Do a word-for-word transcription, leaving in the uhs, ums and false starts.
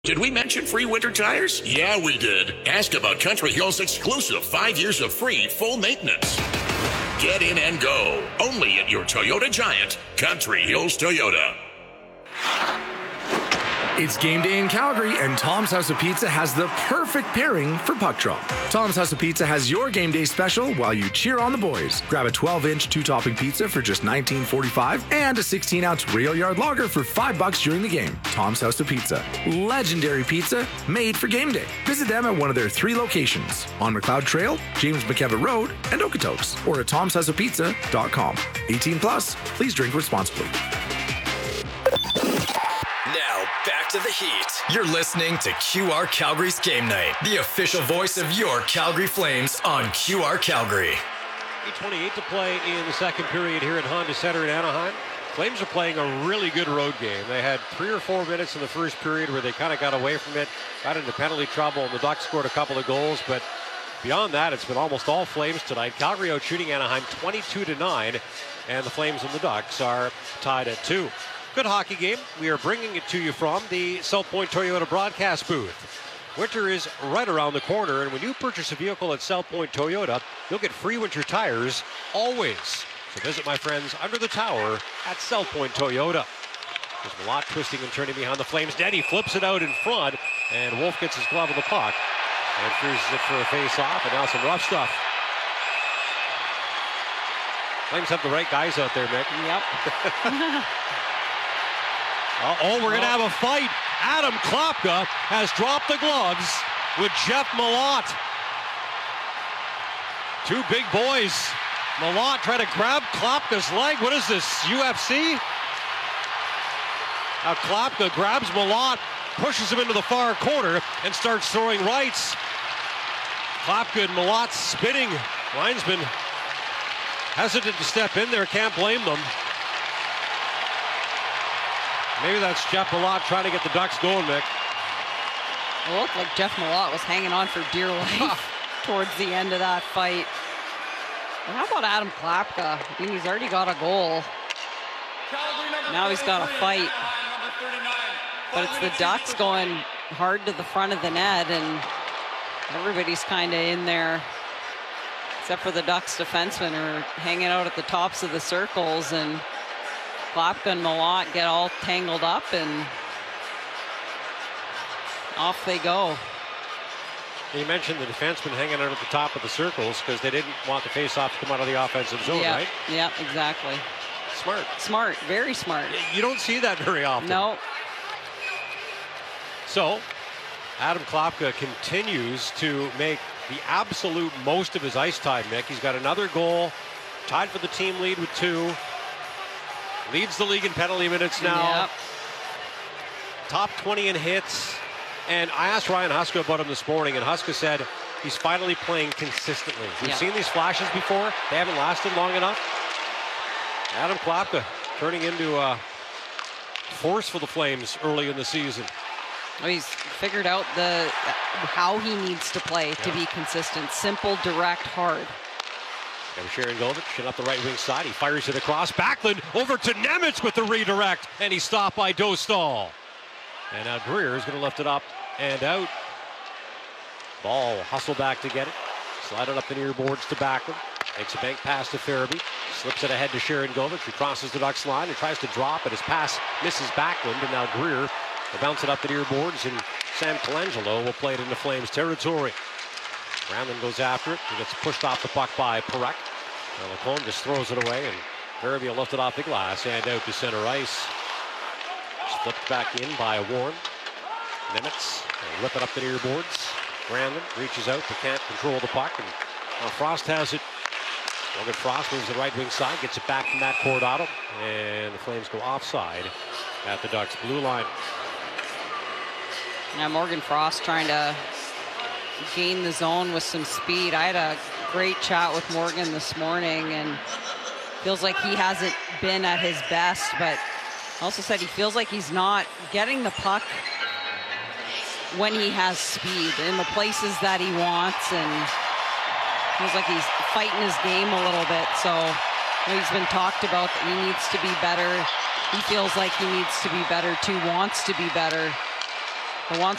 Did we mention free winter tires? Yeah, we did. Ask about Country Hill's exclusive five years of free full maintenance. Get in and go. Only at your Toyota Giant, Country Hills Toyota. It's game day in Calgary, and Tom's House of Pizza has the perfect pairing for puck drop. Tom's House of Pizza has your game day special while you cheer on the boys. Grab a twelve-inch two-topping pizza for just nineteen forty-five and a sixteen-ounce Rail Yard Lager for five bucks during the game. Tom's House of Pizza. Legendary pizza made for game day. Visit them at one of their three locations, on McLeod Trail, James McKevitt Road, and Okotoks, or at toms house of pizza dot com. eighteen plus, please drink responsibly. Now, back to the Heat. You're listening to Q R Calgary's Game Night, the official voice of your Calgary Flames on Q R Calgary. eight twenty-eight to play in the second period here at Honda Center in Anaheim. Flames are playing a really good road game. They had three or four minutes in the first period where they kind of got away from it, got into penalty trouble, and the Ducks scored a couple of goals. But beyond that, it's been almost all Flames tonight. Calgary out shooting Anaheim twenty-two to nine, and the Flames and the Ducks are tied at two. Good hockey game. We are bringing it to you from the South Point Toyota broadcast booth. Winter is right around the corner, and when you purchase a vehicle at South Point Toyota, you'll get free winter tires always. So visit my friends under the tower at South Point Toyota. There's a lot twisting and turning behind the Flames. Denny flips it out in front, and Wolf gets his glove on the puck and freezes it for a face-off, and now some rough stuff. Flames have the right guys out there, Mick. Yep. Uh-oh, we're going to have a fight. Adam Klopka has dropped the gloves with Jeff Malott. Two big boys. Malott trying to grab Klopka's leg. What is this, U F C? Now Klopka grabs Malott, pushes him into the far corner, and starts throwing rights. Klopka and Malott spinning. Linesman hesitant to step in there, can't blame them. Maybe that's Jeff Malott trying to get the Ducks going, Mick. It looked like Jeff Malott was hanging on for dear life towards the end of that fight. And how about Adam Klopka? I mean, he's already got a goal. Now he's got a fight. But it's the Ducks going hard to the front of the net, and everybody's kind of in there, except for the Ducks defensemen are hanging out at the tops of the circles, and Klopka and Malott get all tangled up, and off they go. You mentioned the defensemen hanging out at the top of the circles because they didn't want the face-off to come out of the offensive zone, yeah, right? Yeah, exactly. Smart. Smart, very smart. You don't see that very often. No. So, Adam Klopka continues to make the absolute most of his ice time, Mick. He's got another goal, tied for the team lead with two. Leads the league in penalty minutes now. Yep. Top twenty in hits. And I asked Ryan Huska about him this morning, and Huska said he's finally playing consistently. We've yep. seen these flashes before. They haven't lasted long enough. Adam Klopka turning into a force for the Flames early in the season. Well, he's figured out the how he needs to play yeah. to be consistent. Simple, direct, hard. And Sharon Govich up the right wing side. He fires it across. Backlund over to Nemitz with the redirect. And he's stopped by Dostal. And now Greer is going to lift it up and out. Ball hustle back to get it. Slide it up the near boards to Backlund. Makes a bank pass to Farabee. Slips it ahead to Sharon Govich, who crosses the Ducks line and tries to drop, but his pass misses Backlund. And now Greer will bounce it up the near boards, and Sam Colangelo will play it into Flames territory. Brandon goes after it. He gets pushed off the puck by Parekh. Lacombe just throws it away, and Farabee will lift it off the glass and out to center ice. Flipped back in by Warren. Nemitz will whip it up the near boards. Brandon reaches out but can't control the puck, and uh, Frost has it. Morgan Frost moves the right wing side, gets it back from Matt Cordado, and the Flames go offside at the Ducks blue line. Now Morgan Frost trying to gain the zone with some speed. I had a great chat with Morgan this morning, and feels like he hasn't been at his best, but also said he feels like he's not getting the puck when he has speed in the places that he wants, and feels like he's fighting his game a little bit. So you know, he's been talked about that he needs to be better. He feels like he needs to be better too, wants to be better. But once